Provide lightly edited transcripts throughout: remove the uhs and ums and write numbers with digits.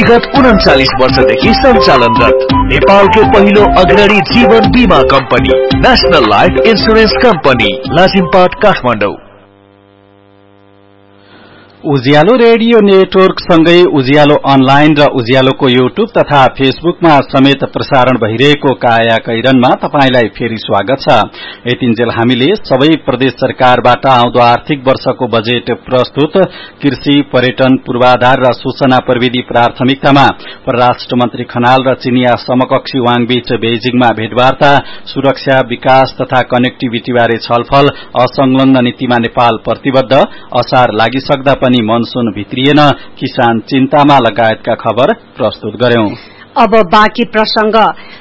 विगत 39 वर्षदेखि सञ्चालनरत नेपालको पहिलो अग्रणी जीवन बीमा company national life insurance company Lazimpat Kathmandu. उज्यालो रेडियो नेटवर्क सँगै उज्यालो अनलाइन र उज्यालोको युट्युब तथा फेसबुकमा समेत प्रसारण भइरहेको काया कैरनमा तपाईलाई फेरि स्वागत छ। यतिन्जेल हामीले सबै प्रदेश सरकारबाट आउँदो आर्थिक वर्षको बजेट प्रस्तुत, कृषि, पर्यटन, पूर्वाधार र सूचना प्रविधि प्राथमिकतामा परराष्ट्र मन्त्री खनाल र चिनिया समकक्षी वाङबीच बेजिङमा भेटवार्ता, सुरक्षा, विकास तथा कनेक्टिभिटी बारे छलफल, असंलग्न नीतिमा नेपाल प्रतिबद्ध, असार लागिसक्दा पनि मनसून भित्रिएन, किसान चिन्तामा लगायतका खबर प्रस्तुत गर्यौं। अब बाँकी प्रसंग।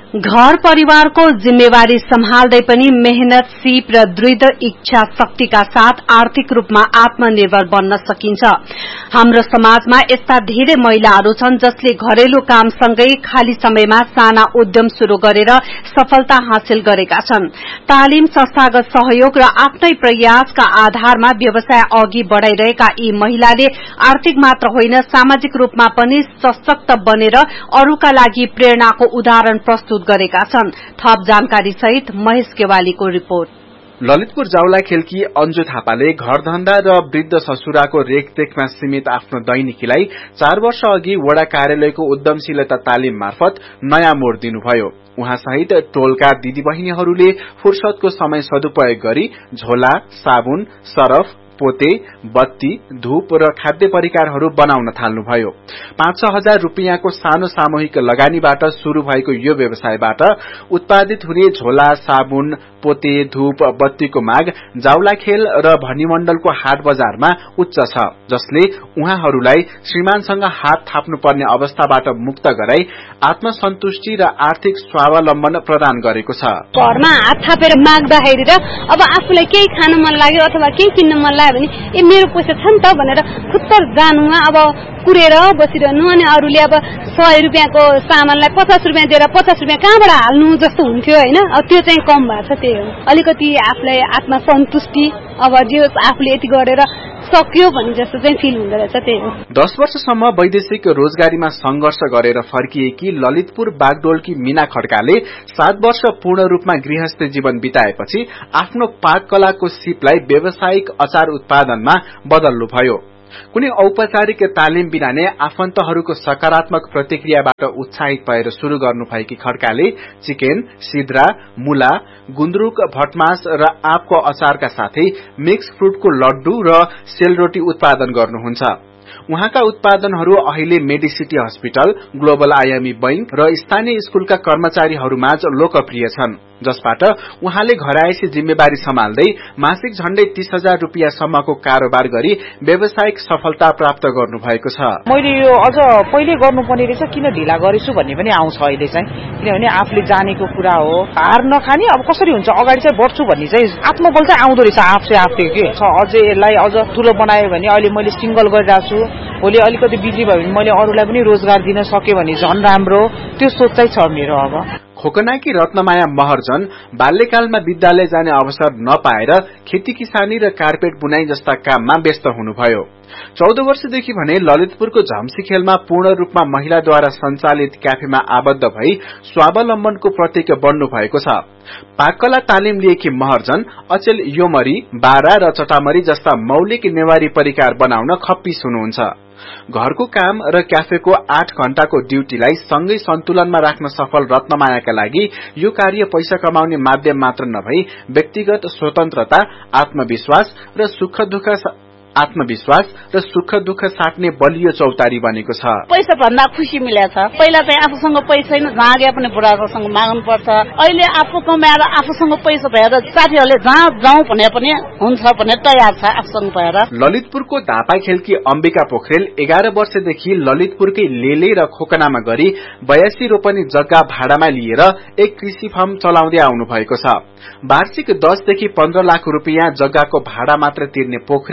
घर परिवारको जिम्मेवारी सम्हाल्दै पनि मेहनत, सीप र दृढ़ इच्छा शक्तिका साथ आर्थिक रूपमा आत्मनिर्भर बन्न सकिन्छ। हाम्रो समाजमा यस्ता धेरै महिलाहरू छन् जसले घरेलु कामसँगै खाली समयमा साना उद्यम शुरू गरेर सफलता हासिल गरेका छन्। तालिम, संस्थागत सहयोग र आफ्नै प्रयासका आधारमा व्यवसाय अघि बढ़ाइरहेका यी महिलाले आर्थिक मात्र होइन सामाजिक रूपमा पनि सशक्त बनेर अरूका लागि प्रेरणाको उदाहरण प्रस्तुत गरेका छन्। थप जानकारी सहित महेश केवालीको रिपोर्ट। ललितपुर जाउलाखेलकी अन्जु थापाले घरधन्दा र वृद्ध ससुराको रेखदेखमा सीमित आफ्नो दैनिकीलाई 4 वर्ष अघि वडा कार्यालयको उद्यमशीलता तालिम मार्फत नयाँ मोड़ दिनुभयो। उहाँ सहित टोलका दिदीबहिनीहरूले फुर्सदको समय सदुपयोग गरी झोला, साबुन, सरफ, पोते, बत्ती, धूप र खाद्य परिकारहरू बनाउन थाल्नुभयो। 5-6 हजार रुपियाँको सानो सामूहिक लगानीबाट शुरू भएको यो व्यवसायबाट उत्पादित हुने झोला, साबुन, पोते, धूप, बत्तीको माग जाउलाखेल र भनिमण्डलको हाट बजारमा उच्च छ, जसले उहाँहरूलाई श्रीमानसँग हात थाप्नुपर्ने अवस्थाबाट मुक्त गराई आत्मसन्तुष्टि र आर्थिक स्वावलम्बन प्रदान गरेको छ। घरमा हात थापेर माग्दाखेरि र अब आफूलाई केही खान मन लाग्यो अथवा केही किन्न मन लाग्यो भने ए मेरो पैसा छ नि त भनेर खुत्तर जानुमा अब कुरेर बसिरहनु, अनि अरूले अब 100 रुपियाँको सामानलाई 50 रुपियाँ दिएर 50 रुपियाँ कहाँबाट हाल्नु जस्तो हुन्थ्यो होइन। त्यो चाहिँ कम भएको छ। त्यही हो अलिकति आफूलाई आत्मसन्तुष्टि, अब जे आफूले यति गरेर सक्यो भन्ने जस्तो चाहिँ फिल हुँदो रहेछ। त्यही हो। 10 वर्षसम्म वैदेशिक रोजगारीमा संघर्ष गरेर फर्किएकी ललितपुर बागडोलकी मीना खड्काले 7 वर्ष पूर्ण रूपमा गृहस्थ जीवन बिताएपछि आफ्नो पाक कलाको सिपलाई व्यावसायिक अचार उत्पादनमा बदल्नुभयो। कुनै औपचारिक तालिम बिना नै आफन्तहरूको सकारात्मक प्रतिक्रियाबाट उत्साहित भएर शुरू गर्नुभएकी खड्काले चिकेन, सिद्रा, मुला, गुन्द्रुक, भटमास र आँपको अचारका साथै मिक्स फ्रुटको लड्डू र सेलरोटी उत्पादन गर्नुहुन्छ। उहाँका उत्पादनहरू अहिले मेडिसिटी हस्पिटल, ग्लोबल आयामी बैंक र स्थानीय स्कूलका कर्मचारीहरूमाझ लोकप्रिय छन्, जसबाट उहाँले घरायसी जिम्मेवारी सम्हाल्दै मासिक झण्डै 30,000 रुपियाँ सम्मको कारोबार गरी व्यावसायिक सफलता प्राप्त गर्नुभएको छ। मैले यो अझ पहिले गर्नुपर्ने रहेछ, किन ढिला गरेछु भन्ने पनि आउँछ अहिले चाहिँ, किनभने आफूले जानेको कुरा हो। हार नखाने अब कसरी हुन्छ, अगाडि चाहिँ बढ्छु भन्ने चाहिँ आत्मबल चाहिँ आउँदो रहेछ आफै के छ। अझै यसलाई अझ ठुलो बनायो भने अहिले मैले सिंगल गरिरहेको छु, भोलि अलिकति बिजी भयो भने मैले अरूलाई पनि रोजगार दिन सके भने झन् राम्रो, त्यो सोच चाहिँ छ मेरो। अब खोकनाकी रत्नमाया महर्जन बाल्यकालमा विद्यालय जाने अवसर नपाएर खेती किसानी र कार्पेट बुनाई जस्ता काममा व्यस्त हुनुभयो। 14 वर्षदेखि भने ललितपुरको झम्सीखेलमा पूर्ण रूपमा महिलाद्वारा सञ्चालित क्याफेमा आबद्ध भई स्वावलम्बनको प्रतीक बन्नु भएको छ। पाककला तालिम लिएकी महर्जन अचेल योमरी, बारा र चटामरी जस्ता मौलिक नेवारी परिकार बनाउन खप्पिस हुनुहुन्छ। घरको काम र क्याफेको 8 घण्टाको ड्यूटीलाई सँगै सन्तुलनमा राख्न सफल रत्नमायाका लागि यो कार्य पैसा कमाउने माध्यम मात्र नभई व्यक्तिगत स्वतन्त्रता, आत्मविश्वास र सुख दुःख साट्ने बलियो चौतारी बनेको छ। पैसा भन्दा खुशी मिलेछ। पहिला चाहिँ आफूसँग पैसा छैन, जहाँ गए पनि बुढाकोसँग माग्नु पर्छ। अहिले आफू कमाएर आफूसँग पैसा भएर साथीहरूले जहाँ जाउँ भने पनि हुन्छ भने तयार छ आफूसँग भएर। ललितपुरको धापाखेलकी अम्बिका पोखरेल 11 वर्षदेखि ललितपुरकै लेले र खोकनामा गरी 82 रोपनी जग्गा भाडामा लिएर एक कृषि फार्म चलाउँदै आउनु भएको छ। वार्षिक 10 देखि 15 लाख रुपियाँ जग्गाको भाडा मात्र तिर्ने पोखरेल र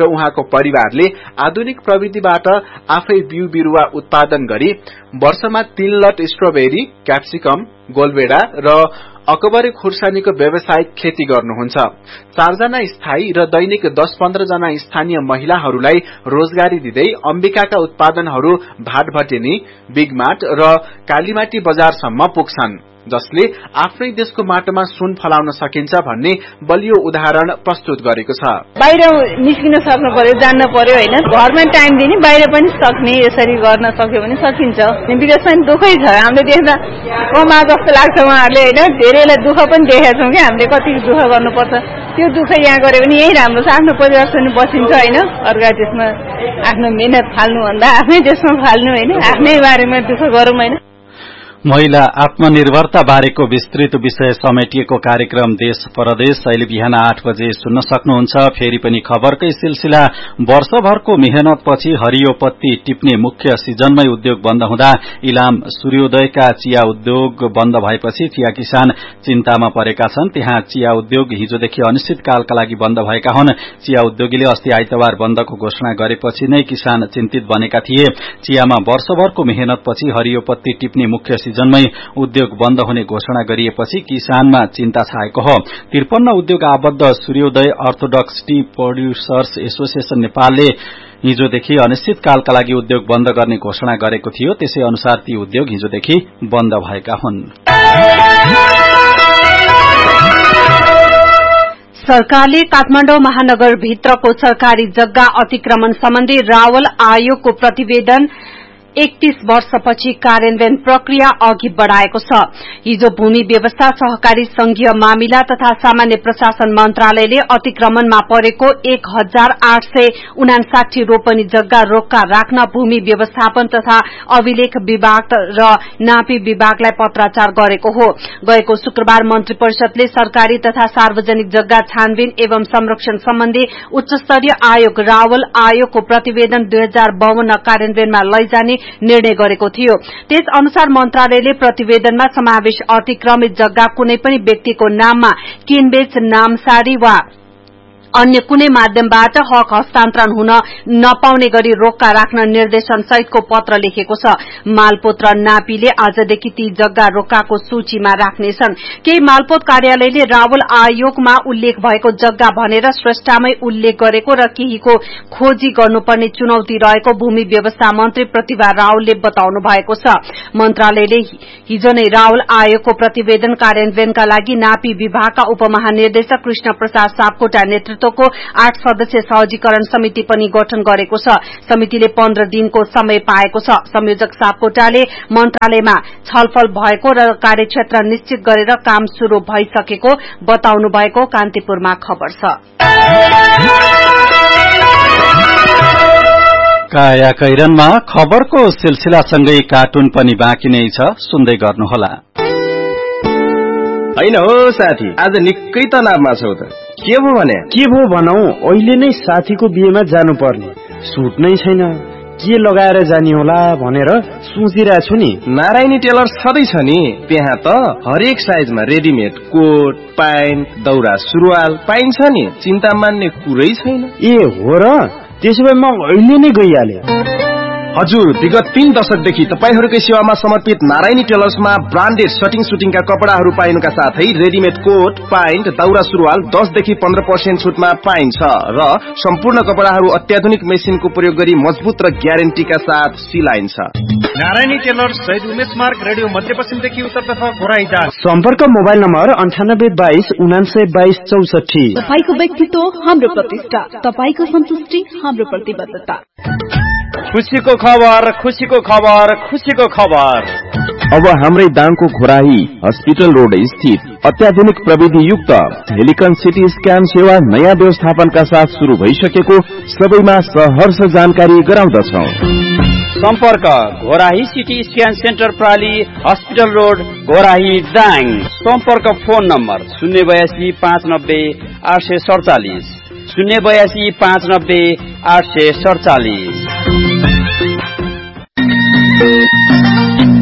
उहाँको परिवारले आधुनिक प्रविधिबाट आफै बिउ बिरुवा उत्पादन गरी वर्षमा 3 लट स्ट्रबेरी, क्याप्सिकम, गोलभेडा र अकबरे खुर्सानीको व्यावसायिक खेती गर्नुहुन्छ। 4 जना स्थायी र दैनिक 10-15 जना स्थानीय महिलाहरूलाई रोजगारी दिँदै अम्बिकाका उत्पादनहरू भाटभटेनी, बिगमार्ट र कालीमाटी बजारसम्म पुग्छन्, जसले आफ्नै देशको माटोमा सुन फलाउन सकिन्छ भन्ने बलियो उदाहरण प्रस्तुत गरेको छ। बाहिर निस्किन सक्नु पर्यो, जान्न पर्यो हैन, घरमा टाइम दिने, बाहिर पनि सक्ने, यसरी गर्न सक्यो भने सकिन्छ। विदेशमा पनि दुःखै छ, हामीले देख्दा कमा जस्तो लाग्छ उहाँहरूले हैन, धेरैलाई दुःख पनि देखेका छौँ कि हामीले कति दुःख गर्नुपर्छ। त्यो दुःख यहाँ गरे पनि यही राम्रो छ, आफ्नो परिवारसँग बसिन्छ हैन, अर्का देशमा आफ्नो मेहनत फाल्नु भन्दा आफ्नै देशमा फाल्नु हैन, आफ्नै बारेमा दुःख गरौँ हैन। महिला आत्मनिर्भरता बारेको विस्तृत विषय समेटिएको कार्यक्रम देश परदेश अहिले बिहान 8 बजे सुन्न सक्नुहुन्छ। फेरि पनि खबरकै सिलसिला। वर्षभरको मेहनतपछि हरियो पत्ती टिप्ने मुख्य सिजनमै उद्योग बन्द हुँदा इलाम सूर्योदयका चिया उद्योग बन्द भएपछि चिया किसान चिन्तामा परेका छन्। त्यहाँ चिया उद्योग हिजोदेखि अनिश्चितकालका लागि बन्द भएका हुन्। चिया उद्योगीले अस्ति आइतबार बन्दको घोषणा गरेपछि नै किसान चिन्तित बनेका थिए। चियामा वर्षभरको मेहनतपछि हरियो पत्ती टिप्ने मुख्य सिजनमै उद्योग बन्द हुने घोषणा गरिएपछि किसानमा चिन्ता छाएको हो। 53 उद्योग आबद्ध सूर्योदय अर्थोडक्स टी प्रोड्युसर्स एसोसिएशन नेपालले हिजोदेखि अनिश्चितकालका लागि उद्योग बन्द गर्ने घोषणा गरेको थियो। त्यसै अनुसार ती उद्योग हिजोदेखि बन्द भएका हुन्। सरकारले काठमाडौँ महानगरभित्रको सरकारी जग्गा अतिक्रमण सम्बन्धी रावल आयोगको प्रतिवेदन 31 वर्षपछि कार्यान्वयन प्रक्रिया अघि बढ़ाएको छ। हिजो भूमि व्यवस्था, सहकारी संघीय मामिला तथा सामान्य प्रशासन मन्त्रालयले अतिक्रमणमा परेको 1859 रोपनी जग्गा रोक्का राख्न भूमि व्यवस्थापन तथा अभिलेख विभाग र नापी विभागलाई पत्राचार गरेको हो। गएको शुक्रबार मन्त्री परिषदले सरकारी तथा सार्वजनिक जग्गा छानबिन एवं संरक्षण सम्बन्धी उच्चस्तरीय आयोग रावल आयोगको प्रतिवेदन 2052 कार्यान्वयनमा लैजाने निर्णय गरेको थियो। त्यस अनुसार मन्त्रालयले प्रतिवेदनमा समावेश अतिक्रमित जग्गा कुनै पनि व्यक्तिको नाममा किनबेच, नामसारी वा अन्य कुनै माध्यमबाट हक हस्तान्तरण हुन नपाउने गरी रोक्का राख्न निर्देशन सहितको पत्र लेखेको छ। मालपोत र नापीले आजदेखि ती जग्गा रोक्काको सूचीमा राख्नेछन्। केही मालपोत कार्यालयले रावल आयोगमा उल्लेख भएको जग्गा भनेर स्रष्टामै उल्लेख गरेको र केहीको खोजी गर्नुपर्ने चुनौती रहेको भूमि व्यवस्था मन्त्री प्रतिभा रावलले बताउनु भएको छ। मन्त्रालयले हिजो नै रावल आयोगको प्रतिवेदन कार्यान्वयनका लागि नापी विभागका उपमहानिर्देशक कृष्ण प्रसाद सापकोटा नेतृत्वको 8 सदस्यीय सहजीकरण समिति पनि गठन गरेको छ। समितिले 15 दिनको समय पाएको छ। संयोजक सापकोटाले मन्त्रालयमा छलफल भएको र कार्यक्षेत्र निश्चित गरेर काम शुरू भइसकेको बताउनु भएको कान्तिपुरमा खबर छ। काया कैरनमा खबरको सिलसिलासँगै कार्टुन पनि बाँकी नै छ, सुन्दै गर्नुहोला। हैन हो साथी, आज निकै तनावमा छौ त। के भो भने? के भो भनौ, अहिले नै साथीको बिहेमा जानुपर्ने, सुट नै छैन, के लगाएर जानी होला भनेर सोचिरहेको छु नि। नारायणी टेलर्स छँदैछ नि, त्यहाँ त हरेक साइजमा रेडिमेड कोट, प्यान्ट, दौरा सुरुवाल पाइन्छ नि, चिन्ता मान्ने कुरै छैन। ए हो र, त्यसो भए म अहिले नै गइहाले। हजुर, विगत 3 दशकदेखि तपाईहरुकै सेवामा समर्पित नारायणी टेलर्समा ब्रान्डेड सटिङ सुटिङका कपडाहरू पाइनुका साथै रेडिमेड कोट, प्यान्ट, दौरा सुरुवाल 10 देखि 15% छुटमा पाइन्छ र सम्पूर्ण कपडाहरू अत्याधुनिक मेसिनको प्रयोग गरी मजबुत र ग्यारेन्टीका साथ सिलाइन्छ। नारायणी टेलर्स शहीद उमेश मार्ग, रेडियो मध्यपश्चिमदेखि उत्तरतर्फ घोराइजा। सम्पर्क मोबाइल नम्बर 9822 9922 64। तपाईको व्यक्तित्व हाम्रो प्रतिष्ठा, तपाईको सन्तुष्टि हाम्रो प्रतिबद्धता। खुशीको खबर, खुशीको खबर, खुशीको खबर। अब हाम्रै दाङको घोराही हस्पिटल रोड स्थित अत्याधुनिक प्रविधि युक्त हेलिकन सिटी स्क्यान सेवा नयाँ व्यवस्थापनका साथ शुरू भइसकेको सबैमा सहर्ष जानकारी गराउँदछौं। सम्पर्क Ghorahi CT scan centre प्राली, hospital road, Ghorahi, Dang. सम्पर्क फोन नम्बर 082 590 847 082 590 847।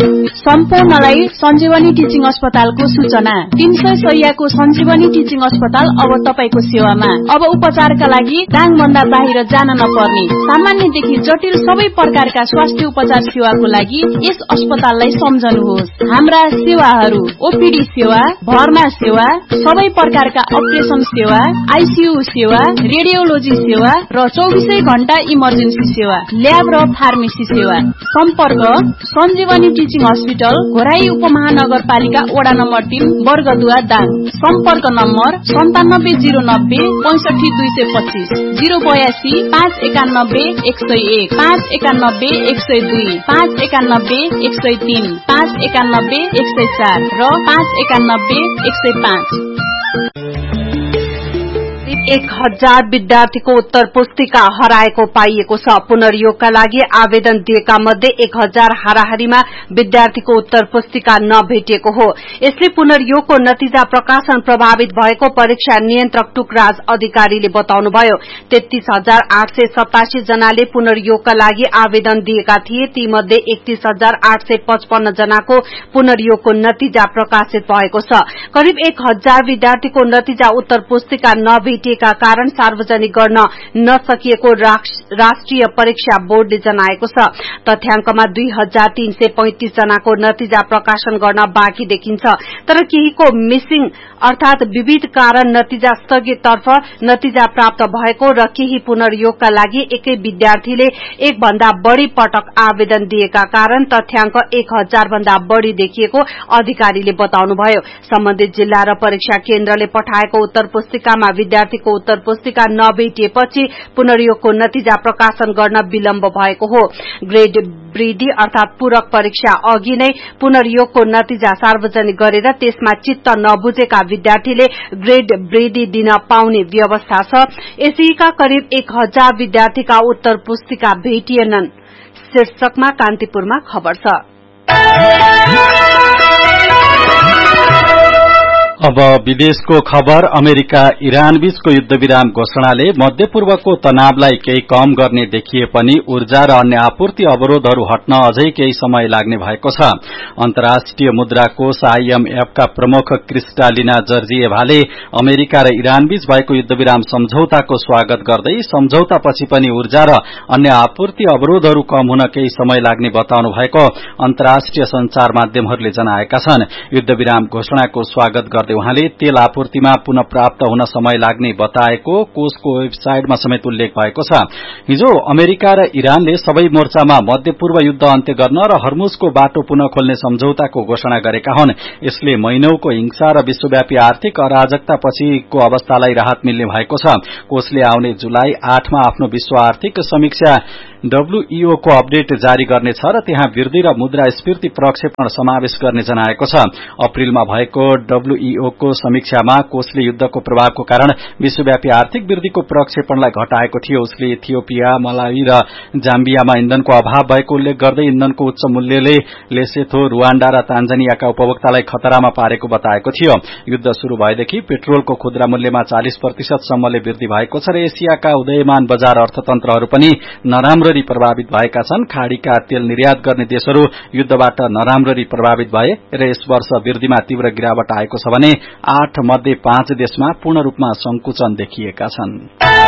सम्पूर्णलाई सञ्जीवनी टिचिङ अस्पतालको सूचना। 300 शैय्याको सञ्जीवनी टिचिङ अस्पताल अब तपाईको सेवामा। अब उपचारका लागि दाङभन्दा बाहिर जान नपर्ने, सामान्यदेखि जटिल सबै प्रकारका स्वास्थ्य उपचार सेवाको लागि यस अस्पताललाई सम्झनुहोस्। हाम्रा सेवाहरू ओपीडी सेवा, भर्ना सेवा, सबै प्रकारका अपरेसन सेवा, आईसीयू सेवा, रेडियोलोजी सेवा र 24 घण्टा इमर्जेन्सी सेवा, ल्याब र फार्मेसी सेवा। सम्पर्क सञ्जीवनी टिचिङ हस्पिटल, घोराई उपमहानगरपालिका वडा नम्बर 3, वर्गदुवा, दाङ। सम्पर्क नम्बर 9709 65225, 082 591 101, 591 102, 591 103, 591 104 र 591 105। 1000 विद्यार्थीको उत्तर पुस्तिका हराएको पाइएको छ। पुनर्योगका लागि आवेदन दिएका मध्ये 1000 हाराहारीमा विद्यार्थीको उत्तर पुस्तिका नभेटिएको हो। यसले पुनर्योगको नतिजा प्रकाशन प्रभावित भएको परीक्षा नियन्त्रक टुकराज अधिकारीले बताउनुभयो। 33,887 जनाले पुनर्योगका लागि आवेदन दिएका थिए। ती मध्ये 31,855 जनाको पुनर्योगको नतिजा प्रकाशित भएको छ। करिब 1000 विद्यार्थीको नतिजा उत्तर पुस्तिका नभेटिएका कारण सार्वजनिक गर्न नसकिएको राष्ट्रिय परीक्षा बोर्डले जनाएको छ। तथ्याङ्कमा 2335 जनाको नतिजा प्रकाशन गर्न बाँकी देखिन्छ। तर केहीको मिसिङ अर्थात विविध कारण नतिजा स्थगिततर्फ नतिजा प्राप्त भएको र केही पुनर्योगका लागि एकै विद्यार्थीले एक भन्दा बढ़ी पटक आवेदन दिएका कारण तथ्याङ्क 1000 भन्दा बढ़ी देखिएको अधिकारीले बताउनुभयो। सम्बन्धित जिल्ला र परीक्षा केन्द्रले पठाएको उत्तर पुस्तिकामा विद्यार्थीको उत्तर पुस्तिका नभेटिएपछि पुनर्योगको नतिजा प्रकाशन गर्न विलम्ब भएको हो। ग्रेड वृद्धि अर्थात पूरक परीक्षा अघि नै पुनर्योगको नतिजा सार्वजनिक गरेर त्यसमा चित्त नबुझेका विद्यार्थीले ग्रेड वृद्धि दिन पाउने व्यवस्था छ। यसैका करिब 1000 विद्यार्थीका उत्तर पुस्तिका भेटिएनन्। शीर्षकमा कान्तिपुरमा खबर छ। अब विदेशको खबर। अमेरिका इरान बीचको युद्धविराम घोषणाले मध्यपूर्वको तनावलाई केही कम गर्ने देखिए पनि ऊर्जा र अन्य आपूर्ति अवरोधहरू हट्न अझै केही समय लाग्ने भएको छ। अन्तर्राष्ट्रिय मुद्रा कोष IMF का प्रमुख क्रिस्टालिना जर्जिएभाले अमेरिका र इरान बीच भएको युद्धविराम सम्झौताको स्वागत गर्दै सम्झौतापछि पनि ऊर्जा र अन्य आपूर्ति अवरोधहरू कम हुन केही समय लाग्ने बताउनु भएको अन्तर्राष्ट्रिय संचार माध्यमहरूले जनाएका छन्। युद्धविराम घोषणाको स्वागत गर्दै उहाँले तेल आपूर्तिमा पुनः प्राप्त हुन समय लाग्ने बताएको कोषको वेबसाइटमा समेत उल्लेख भएको छ। हिजो अमेरिका र इरानले सबै मोर्चामा मध्यपूर्व युद्ध अन्त्य गर्न र हर्मुजको बाटो पुनः खोल्ने सम्झौताको घोषणा गरेका हुन्। यसले महिनौको हिंसा र विश्वव्यापी आर्थिक अराजकतापछिको अवस्थालाई राहत मिल्ने भएको छ। कोषले आउने जुलाई 8 मा आफ्नो विश्व आर्थिक समीक्षा WEO को अपडेट जारी गर्नेछ र त्यहाँ वृद्धि र मुद्रास्फीति प्रक्षेपण समावेश गर्ने जनाएको छ। अप्रिलमा भएको WEO को समीक्षामा कोषले युद्धको प्रभावको कारण विश्वव्यापी आर्थिक वृद्धिको प्रक्षेपणलाई घटाएको थियो। उसले इथियोपिया, मलावी र जाम्बियामा इन्धनको अभाव भएको उल्लेख गर्दै इन्धनको उच्च मूल्यले लेसेथो, रुवाण्डा र तान्जानियाका उपभोक्तालाई खतरामा पारेको बताएको थियो। युद्ध शुरू भएदेखि पेट्रोलको खुद्रा मूल्यमा 40% सम्मले वृद्धि भएको छ र एसियाका उदयमान बजार अर्थतन्त्रहरू पनि नराम्ररी प्रभावित भएका छन्। खाड़ीका तेल निर्यात गर्ने देशहरू युद्धबाट नराम्ररी प्रभावित भए र यस वर्ष वृद्धिमा तीव्र गिरावट आएको छ भने 8 मध्ये 5 देशमा पूर्ण रूपमा संकुचन देखिएका छन्।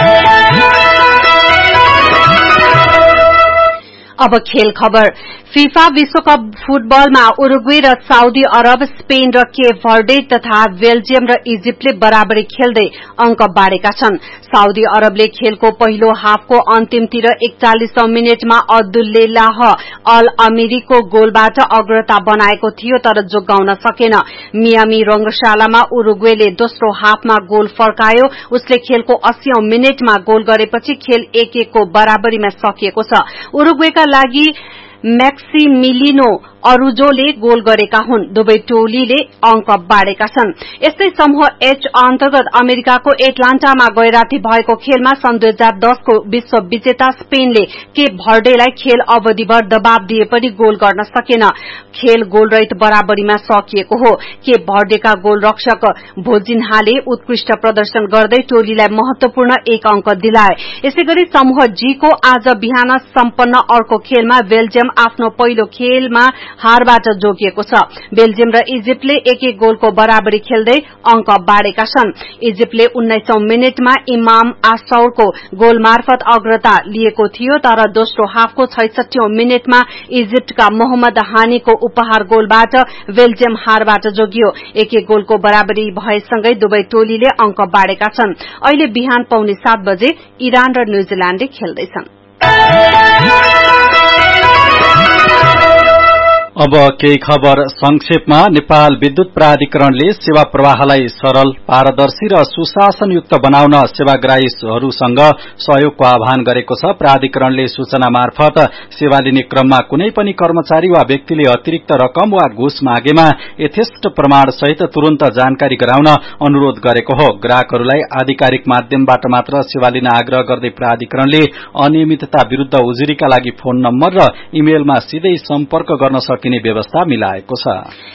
अब खेल खबर। फीफा विश्वकप फुटबलमा उरुग्वे र साउदी अरब, स्पेन र केप भर्डे तथा बेल्जियम र इजिप्टले बराबरी खेल्दै अंक बाँडेका छन्। साउदी अरबले खेलको पहिलो हाफको अन्तिमतिर 41औं मिनेटमा अब्दुल्लाह अल अमिरीको गोलबाट अग्रता बनाएको थियो तर जोगाउन सकेन। मियामी रंगशालामा उरुग्वेले दोस्रो हाफमा गोल फर्कायो। उसले खेलको 80औं मिनेटमा गोल गरेपछि खेल 1-1 को बराबरीमा सकिएको छ। उरुग्वेका लागि मैक्सिमिलिनो अरूजोले गोल गरेका हुन्। दुवै टोलीले अंक बाँडेका छन्। यस्तै समूह एच अन्तर्गत अमेरिकाको एटलान्टामा गैराती भएको खेलमा सन् 2010 को विश्व विजेता स्पेनले केप भर्डेलाई खेल अवधिभर दबाव दिए पनि गोल गर्न सकेन। खेल गोलरहित बराबरीमा सकिएको हो। केप भर्डेका गोलरक्षक भोजिन्हाले उत्कृष्ट प्रदर्शन गर्दै टोलीलाई महत्वपूर्ण 1 अंक दिलाए। यसैगरी समूह जी को आज बिहान सम्पन्न अर्को खेलमा बेल्जियम बेल्जियम आफ्नो पहिलो खेलमा हारबाट जोगिएको छ। बेल्जियम र इजिप्टले 1-1 गोलको बराबरी खेल्दै अंक बाँडेका छन्। इजिप्टले 19औं मिनेटमा इमाम आशौरको गोल मार्फत अग्रता लिएको थियो, तर दोस्रो हाफको 66औं मिनेटमा इजिप्टका मोहम्मद हानीको उपहार गोलबाट बेल्जियम हारबाट जोगियो। 1-1 गोलको बराबरी भएसँगै दुवै टोलीले अंक बाँडेका छन्। अहिले बिहान 7:15 बजे इरान र न्यूजील्याण्डले खेल्दैछन्। अब केही खबर संक्षेपमा। नेपाल विद्युत प्राधिकरणले सेवा प्रवाहलाई सरल, पारदर्शी र सुशासनयुक्त बनाउन सेवाग्राहीहरूसँग सहयोगको आह्वान गरेको छ। प्राधिकरणले सूचना मार्फत सेवा लिने क्रममा कुनै पनि कर्मचारी वा व्यक्तिले अतिरिक्त रकम वा घुस मागेमा यथेष्ट प्रमाण सहित तुरन्त जानकारी गराउन अनुरोध गरेको हो। ग्राहकहरूलाई आधिकारिक माध्यमबाट मात्र सेवा लिन आग्रह गर्दै प्राधिकरणले अनियमितता विरूद्ध उजुरीका लागि फोन नम्बर र इमेलमा सिधै सम्पर्क गर्न सकिने व्यवस्था मिलाएको छ।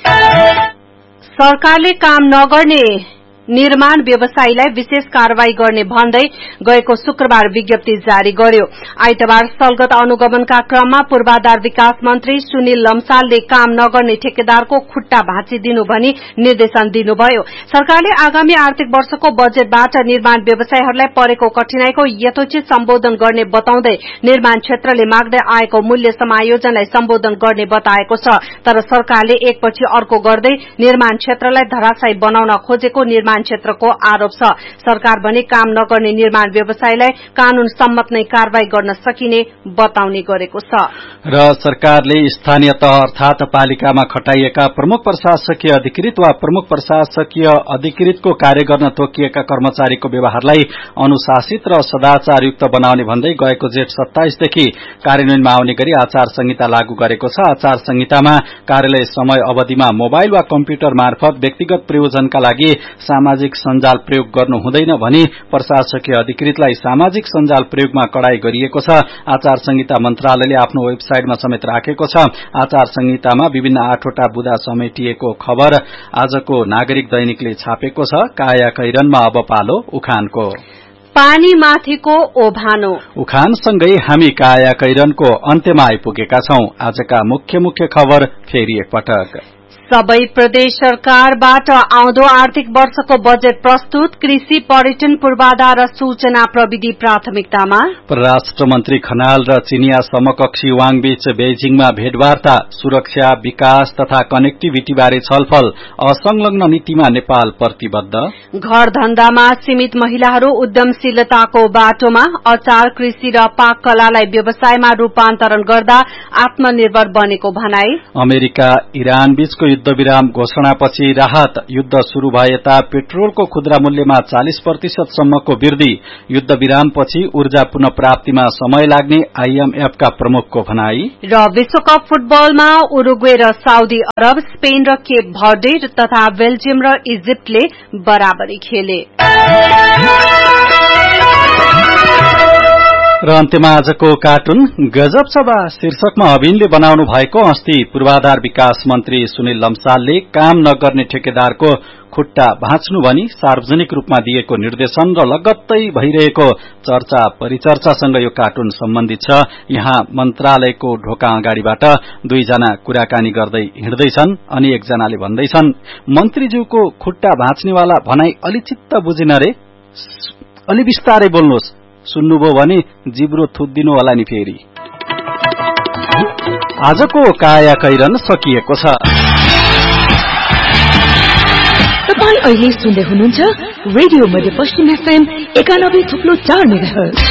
सरकारले काम नगर्ने निर्माण व्यवसायीलाई विशेष कार्यवाही गर्ने भन्दै गएको शुक्रबार विज्ञप्ति जारी गर्यो। आइतबार स्थलगत अनुगमनका क्रममा पूर्वाधार विकास मन्त्री सुनिल लम्सालले काम नगर्ने ठेकेदारको खुट्टा भाँचिदिनु भनी निर्देशन दिनुभयो। सरकारले आगामी आर्थिक वर्षको बजेटबाट निर्माण व्यवसायीहरूलाई परेको कठिनाईको यथोचित सम्बोधन गर्ने बताउँदै निर्माण क्षेत्रले माग्दै आएको मूल्य समायोजनलाई सम्बोधन गर्ने बताएको छ। तर सरकारले एकपछि अर्को गर्दै निर्माण क्षेत्रलाई धराशायी बनाउन खोजेको निर्माण क्षेत्रको आरोप छ। सरकार भने काम नगर्ने निर्माण व्यवसायीलाई कानून सम्मत नै कार्यवाही गर्न सकिने बताउने गरेको छ। र सरकारले स्थानीय तह अर्थात पालिकामा खटाइएका प्रमुख प्रशासकीय अधिकृत वा प्रमुख प्रशासकीय अधिकृतको कार्य गर्न तोकिएका कर्मचारीको व्यवहारलाई अनुशासित र सदाचारयुक्त बनाउने भन्दै गएको जेठ 27 देखि कार्यान्वयनमा आउने गरी आचार संहिता लागू गरेको छ। आचार संहितामा कार्यालय समय अवधिमा मोबाइल वा कम्प्युटर मार्फत व्यक्तिगत प्रयोजनका लागि सामाजिक सञ्जाल प्रयोग गर्नु हुँदैन भनी प्रशासकीय अधिकृतलाई सामाजिक सञ्जाल प्रयोगमा कडाई गरिएको छ। आचार संहिता मन्त्रालयले आफ्नो वेबसाइटमा समेत राखेको छ। आचार संहितामा विभिन्न 8वटा बुँदा समेटिएको खबर आजको नागरिक दैनिकले छापेको छ। काया कैरनमा अब पालो उखानको। पानी माथिको ओभानो। उखानसँगै हामी काया कैरनको अन्त्यमा आइपुगेका छौं। आजका मुख्य खबर फेरि एकपटक। सबै प्रदेश सरकारबाट आउँदो आर्थिक वर्षको बजेट प्रस्तुत। कृषि, पर्यटन, पूर्वाधार र सूचना प्रविधि प्राथमिकतामा। परराष्ट्र मन्त्री खनाल र चिनिया समकक्षी वाङ बीच बेजिङमा भेटवार्ता। सुरक्षा, विकास तथा कनेक्टिभिटी बारे छलफल। असंलग्न नीतिमा नेपाल प्रतिबद्ध। घर धन्दामा सीमित महिलाहरू उद्यमशीलताको बाटोमा। अचार, कृषि र पाक कलालाई व्यवसायमा रूपान्तरण गर्दा आत्मनिर्भर बनेको भनाई। अमेरिका इरान बीचको युद्धविराम घोषणापछि राहत। युद्ध शुरू भए यता पेट्रोलको खुद्रा मूल्यमा 40% सम्मको वृद्धि। युद्धविरामपछि ऊर्जा पुनः प्राप्तिमा समय लाग्ने आईएमएफ का प्रमुखको भनाई। र विश्वकप फुटबलमा उरुग्वे र साउदी अरब, स्पेन र केप भर्डे तथा बेल्जियम र इजिप्टले बराबरी खेले। र अन्त्यमा आजको कार्टुन गजब सभा शीर्षकमा अभिनले बनाउनु भएको अस्ति पूर्वाधार विकास मन्त्री सुनिल लम्सालले काम नगर्ने ठेकेदारको खुट्टा भाँच्नु भनी सार्वजनिक रूपमा दिएको निर्देशन र लगत्तै भइरहेको चर्चा परिचर्चासँग यो कार्टुन सम्बन्धित छ। यहाँ मन्त्रालयको ढोका अगाडिबाट दुईजना कुराकानी गर्दै हिँड्दैछन् अनि एकजनाले भन्दैछन्, मन्त्रीज्यूको खुट्टा भाँच्नेवाला भनाई अलि चित्त बुझिन रे, अलि बिस्तारै बोल्नुहोस्, सुन्नुभयो भने जिब्रो थुत्दिनु होला नि फेरि। आजको काया कैरन सकिएको छ। तपाईं अहिले सुन्दै हुनुहुन्छ रेडियो मध्यपश्चिम एफएम 91.4 मेगाहर्ज।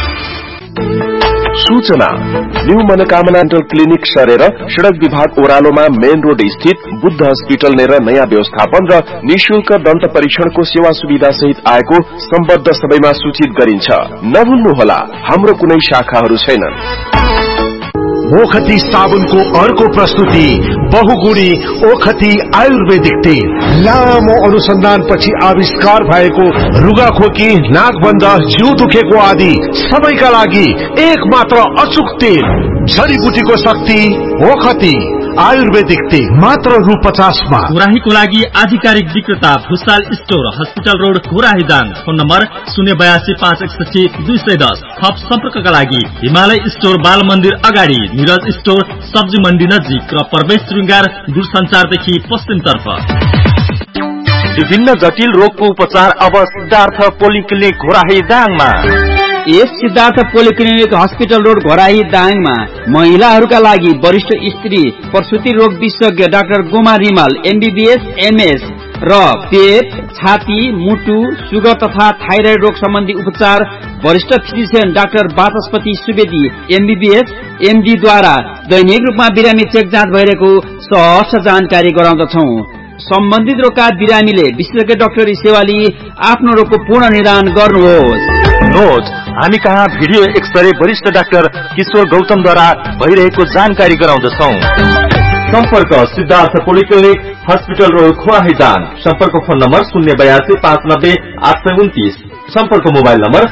सूचना न्यू मनोकामना डेन्टल क्लिनिक सरेर सड़क विभाग ओह्रालोमा मेन रोड स्थित बुद्ध हस्पिटल नेर नयाँ व्यवस्थापन र निशुल्क दन्त परीक्षणको सेवा सुविधा सहित आएको सम्बद्ध सबैमा सूचित गरिन्छ। नभुल्नुहोला, हाम्रो कुनै शाखाहरू छैनन्। ओखती साबुनको अर्को प्रस्तुति बहुगुणी ओखती आयुर्वेदिक तेल। लामो अनुसन्धानपछि आविष्कार भएको रुगाखोकी, नाकबन्द, जिउ दुखेको आदि सबैका लागि एक मात्र अचूक तेल। जडीबुटीको शक्ति ओखती। आयुर्वेदिक तेल मात्र ₹50 मा। घोराहीको लागि आधिकारिक विक्रेता Bhusal store, hospital road, Ghorahi Dang. Phone number 082561210। थप सम्पर्कका लागि हिमालय स्टोर, बाल मन्दिर अगाडि, निरज स्टोर, सब्जी मण्डी नजिक र प्रवेश श्रृंगार दूरसञ्चारदेखि पश्चिमतर्फ। विभिन्न जटिल रोगको उपचार अब सिद्धार्थ पोलिक्लिनिक घोराही दाङमा। यस Siddhartha polyclinic hospital road Ghorahi दाङमा महिलाहरूका लागि वरिष्ठ स्त्री प्रसुति रोग विशेषज्ञ doctor Goma Rimal MBBS MS र पेट, छाती, मुटु, सुगर तथा थाइराइड रोग सम्बन्धी उपचार वरिष्ठ फिजिशियन डाक्टर वाचस्पति सुवेदी MBBS MD द्वारा दैनिक रूपमा बिरामी चेक जाँच भइरहेको सहज जानकारी गराउँदछौं। सम्बन्धित रोगका बिरामीले विशेषज्ञ डाक्टरी सेवा लिई आफ्नो रोगको पूर्ण निदान गर्नुहोस्। नोट, हामी कहाँ भिडियो एक्सरे वरिष्ठ डाक्टर किशोर गौतमद्वारा भइरहेको जानकारी गराउँदछौं। सम्पर्क Siddhartha polyclinic hospital road Ghorahi Dang. सम्पर्क फोन नम्बर 082590829। सम्पर्क मोबाइल नम्बर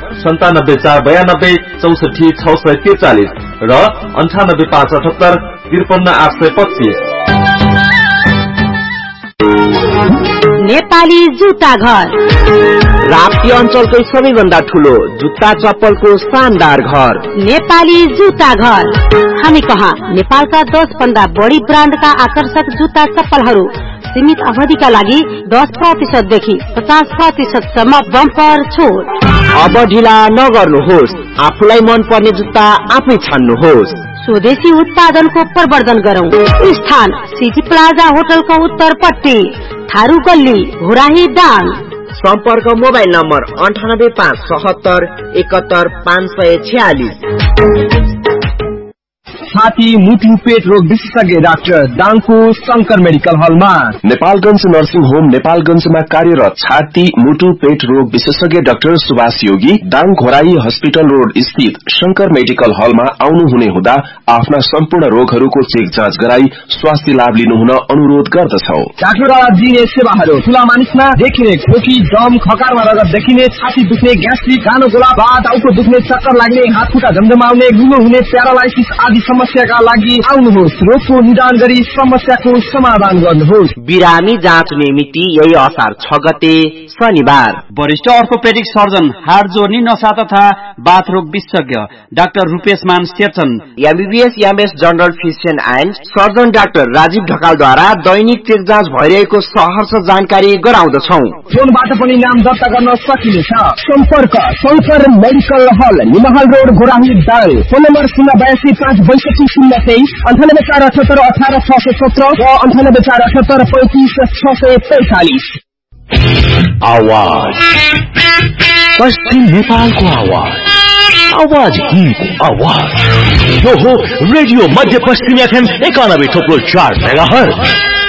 974992 64 643 र 98578 53825। नेपाली जुत्ता घर, राप्ती अञ्चलकै सबैभन्दा ठूलो जुत्ता चप्पलको शानदार घर नेपाली जुत्ता घर। हामी कहाँ नेपालका 10 भन्दा बढी ब्रान्डका आकर्षक जुत्ता चप्पलहरू सीमित अवधिका लागि 10% देखि 50% सम्म बम्पर छुट। अब ढिला नगर्नुहोस्, आफूलाई मन पर्ने जुत्ता आफै छान्नुहोस्। स्वदेशी उत्पादनको प्रवर्धन गरौं। स्थान सिटी प्लाजा होटलको उत्तरपट्टि, थारू गल्ली, घोराही दाङ। सम्पर्क मोबाइल नम्बर 98577 71 546। छाती, मुटु, पेट रोग विशेषज्ञ डाक्टर दाङको शंकर मेडिकल हलमा। नेपालगञ्ज नर्सिङ होम नेपालगञ्जमा कार्यरत छाती, मुटु, पेट रोग विशेषज्ञ डाक्टर सुभाष योगी दाङ घोराही हस्पिटल रोड स्थित शंकर मेडिकल हलमा आउनुहुने हुँदा आफ्ना सम्पूर्ण रोगहरूको चेक जाँच गराई स्वास्थ्य लाभ लिनुहुन अनुरोध गर्दछौ। डाक्टरद्वारा दिइने सेवाहरू: ठूला मानिसमा देखिने खोकी, दम, खकारमा रगत देखिने, छाती दुख्ने, ग्यास्ट्रिक, कानो गोला, टाउको दुख्ने, चक्कर लाग्ने, हात खुट्टा झमझमाउने, गुलो हुने, प्यारालाइसिस आदि समस्याका लागि आउनुहोस्। रोगको निदान गरी समस्याको समाधान गर्नुहोस्। बिरामी जाँच्ने मिति यही असार 6 गते शनिबार। वरिष्ठ अर्थोपेडिक सर्जन, हाड जोर्नी, नसा तथा बाथरोग विशेषज्ञ डाक्टर रूपेश मान सेचन, MBBS MS general physician and surgeon doctor Rajiv ढकालद्वारा Dainik check जाँच भइरहेको सहर्ष जानकारी गराउँदछौ। फोनबाट पनि नाम दर्ता गर्न सकिनेछ। सम्पर्क शंकर मेडिकल हल, निमहल road, Ghorahi Dang. Phone number 082562023 9848 18617 र 9848 35645। आवाज पश्चिम नेपालको आवाज, आवाज हिन्दको आवाज। यो हो रेडियो मध्य पश्चिम FM 91.4 मेगाहर्ज।